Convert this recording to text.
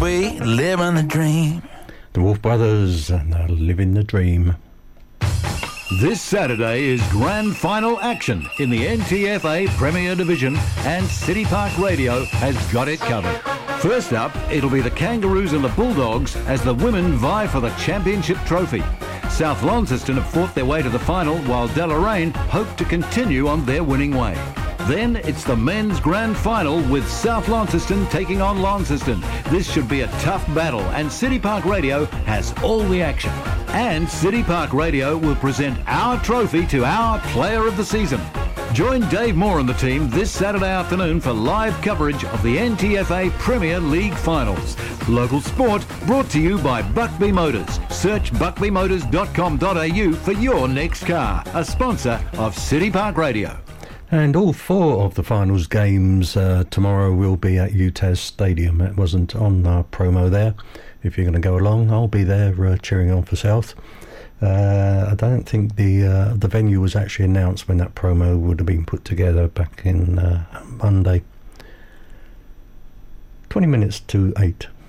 We living the dream. The Wolf Brothers and they're living the dream. This Saturday is grand final action in the NTFA Premier Division, and City Park Radio has got it covered. First up, it'll be the Kangaroos and the Bulldogs as the women vie for the championship trophy. South Launceston have fought their way to the final, while Deloraine hope to continue on their winning way. Then it's the men's grand final with South Launceston taking on Launceston. This should be a tough battle, and City Park Radio has all the action. And City Park Radio will present our trophy to our player of the season. Join Dave Moore and the team this Saturday afternoon for live coverage of the NTFA Premier League Finals. Local sport brought to you by Buckby Motors. Search buckbymotors.com.au for your next car, a sponsor of City Park Radio. And all four of the finals games tomorrow will be at UTAS Stadium. It wasn't on our promo there. If you're going to go along, I'll be there cheering on for South. I don't think the venue was actually announced when that promo would have been put together back in Monday. 20 minutes to 8.